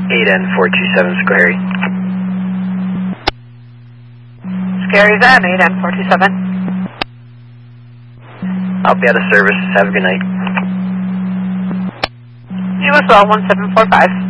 8N427 Scary. Scary's on 8N427. I'll be out of service. Have a good night. You as well, 1745.